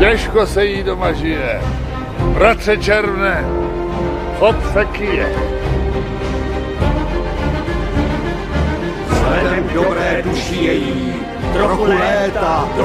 Těžko se jí doma žije. Bratře Červné, chod fekie. Vzhledem k dobré duši její trochu léta